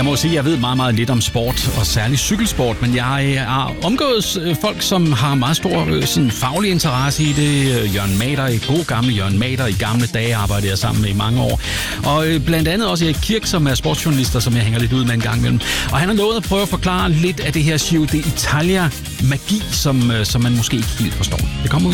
Jeg må sige, at jeg ved meget, meget lidt om sport, og særligt cykelsport, men jeg har omgået folk, som har meget stor sådan, faglig interesse i det. Jørgen Mader, god gamle Jørgen Mader, i gamle dage arbejdede jeg sammen med i mange år. Og blandt andet også Erik Kirk, som er sportsjournalister, som jeg hænger lidt ud med en gang imellem. Og han har lovet at prøve at forklare lidt af det her Giro d'Italia magi, som man måske ikke helt forstår. Det kommer ud